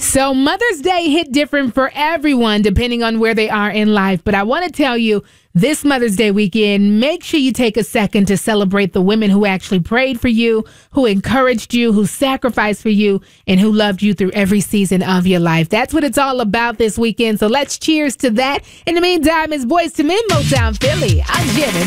So Mother's Day hit different for everyone depending on where they are in life. But I want to tell you, this Mother's Day weekend, make sure you take a second to celebrate the women who actually prayed for you, who encouraged you, who sacrificed for you, and who loved you through every season of your life. That's what it's all about this weekend. So let's cheers to that. In the meantime, it's Boyz II Men, Motown Philly. I'm Janet